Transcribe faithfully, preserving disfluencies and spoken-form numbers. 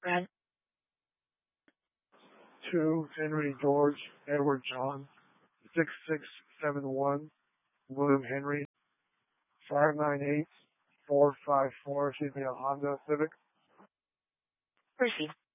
Red. Two Henry George Edward John six six seven one William Henry five nine eight four five four. Excuse me, a Honda Civic. Receive.